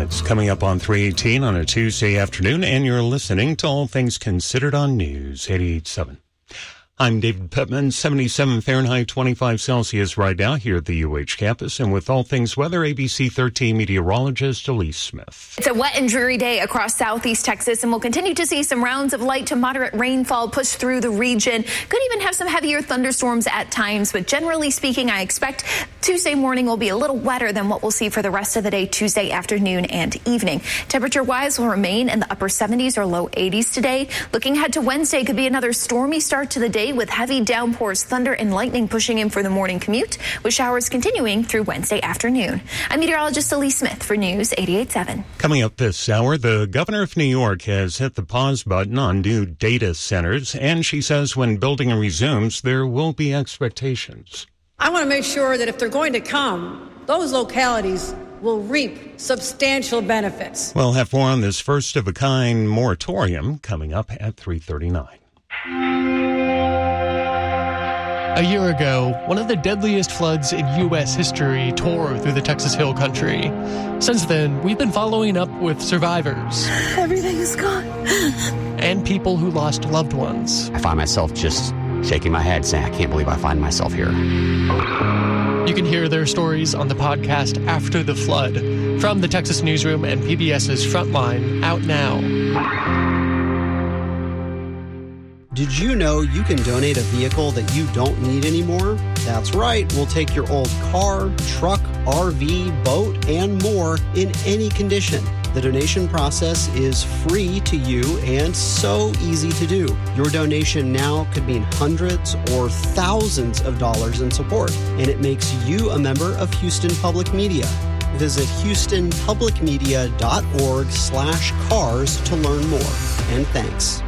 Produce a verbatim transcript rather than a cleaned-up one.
It's coming up on three eighteen on a Tuesday afternoon, and you're listening to All Things Considered on News eighty-eight point seven. I'm David Pittman, seventy-seven Fahrenheit, twenty-five Celsius right now here at the U H campus. And with all things weather, A B C thirteen meteorologist Elise Smith. It's a wet and dreary day across southeast Texas, and we'll continue to see some rounds of light to moderate rainfall push through the region. Could even have some heavier thunderstorms at times, but generally speaking, I expect Tuesday morning will be a little wetter than what we'll see for the rest of the day, Tuesday afternoon and evening. Temperature-wise will remain in the upper seventies or low eighties today. Looking ahead to Wednesday, could be another stormy start to the day, with heavy downpours, thunder, and lightning pushing in for the morning commute, with showers continuing through Wednesday afternoon. I'm meteorologist Elise Smith for News eighty-eight point seven. Coming up this hour, the governor of New York has hit the pause button on new data centers, and she says when building resumes, there will be expectations. I want to make sure that if they're going to come, those localities will reap substantial benefits. We'll have more on this first-of-a-kind moratorium coming up at three thirty-nine. A year ago, one of the deadliest floods in U S history tore through the Texas Hill Country. Since then, we've been following up with survivors. Everything is gone. And people who lost loved ones. I find myself just shaking my head saying, I can't believe I find myself here. You can hear their stories on the podcast After the Flood from the Texas Newsroom and PBS's Frontline, out now. Did you know you can donate a vehicle that you don't need anymore? That's right, we'll take your old car, truck, R V, boat, and more in any condition. The donation process is free to you and so easy to do. Your donation now could mean hundreds or thousands of dollars in support, and it makes you a member of Houston Public Media. Visit houstonpublicmedia.org slash cars to learn more. And thanks.